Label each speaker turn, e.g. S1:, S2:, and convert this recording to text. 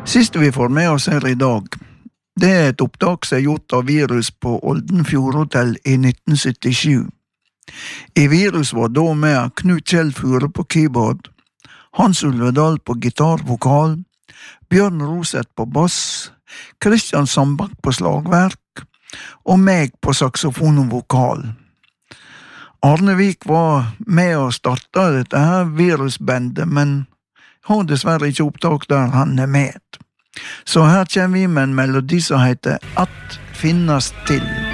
S1: Siste vi får med oss her I dag, det et opptak som gjort av Virus på Oldenfjord Hotel I 1977. I Virus var da med Knut Kjell Fure på keyboard, Hans Ulvedal på gitarvokal, Bjørn Roseth på bass, Kristian Sambakk på slagverk og meg på saxofon og vokal. Arnevik var med og starta dette her virusbandet, men har dessverre ikke opptak der han med. Så her kommer vi med en melodi som heter At finnes til.